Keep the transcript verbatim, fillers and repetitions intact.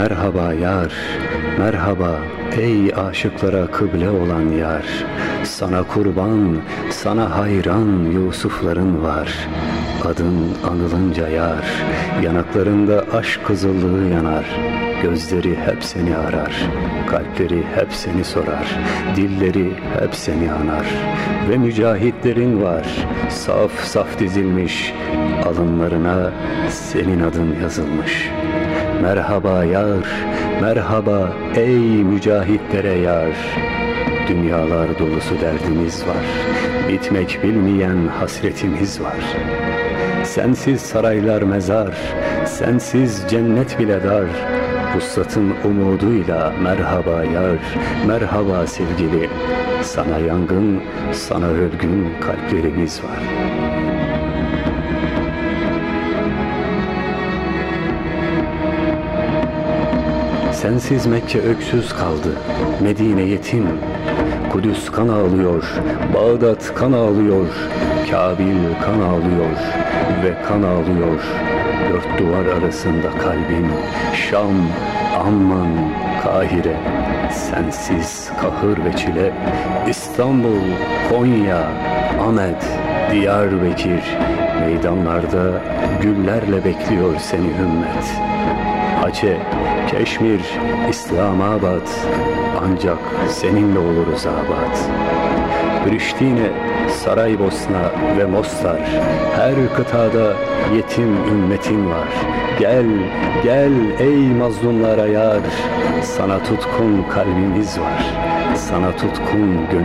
Merhaba yar, merhaba ey aşıklara kıble olan yar. Sana kurban, sana hayran Yusufların var. Adın anılınca yar, yanaklarında aşk kızıllığı yanar. Gözleri hep seni arar, kalpleri hep seni sorar, dilleri hep seni anar. Ve mücahitlerin var, saf saf dizilmiş, alınlarına senin adın yazılmış. Merhaba yar, merhaba ey mücahitlere yar. Dünyalar dolusu derdimiz var, bitmek bilmeyen hasretimiz var. Sensiz saraylar mezar, sensiz cennet bile dar. Vuslatın umuduyla merhaba yar, merhaba sevgili. Sana yangın, sana ölgün kalplerimiz var. Sensiz Mekke öksüz kaldı, Medine yetim. Kudüs kan ağlıyor, Bağdat kan ağlıyor, Kabil kan ağlıyor ve kan ağlıyor. Dört duvar arasında kalbim, Şam, Amman, Kahire. Sensiz kahır ve çile, İstanbul, Konya, Ahmet, Diyarbakır. Meydanlarda güllerle bekliyor seni ümmet. Hace, Keşmir, İslamabad, ancak seninle oluruz abad. Priştine, Saraybosna ve Mostar, her kıtada yetim ümmetin var. Gel, gel ey mazlumlara yar, sana tutkun kalbimiz var, sana tutkun gönlümüz var.